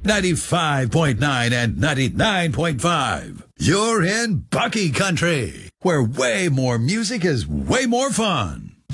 95.9 and 99.5. You're in Bucky Country, where way more music is way more fun.